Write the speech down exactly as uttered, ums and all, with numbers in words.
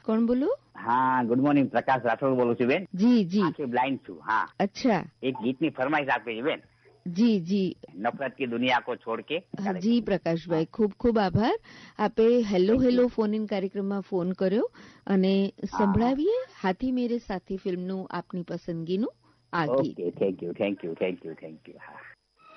કોણ બોલો? હા, ગુડ મોર્નિંગ. પ્રકાશ રાઠોડ બોલું છું બેન. જી જી. આંખે બ્લાઇન્ડ છું. હા. અચ્છા. એક ગીતની ફરમાઈશ આપી છે બેન. જી જી. નફરત કી દુનિયા કો છોડ કે. જી પ્રકાશભાઈ, ખૂબ ખૂબ આભાર. આપે હેલો હેલો ફોન ઇન કાર્યક્રમમાં ફોન કર્યો અને સંભળાવીએ હાથી મેરે સાથી ફિલ્મનું આપની પસંદગીનું આ ગીત. Okay, thank you thank you thank you thank you. હા.